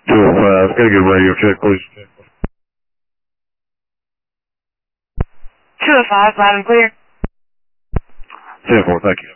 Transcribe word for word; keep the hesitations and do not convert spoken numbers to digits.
two oh five, gotta get a radio check, please. two oh five, loud and clear. ten four, thank you.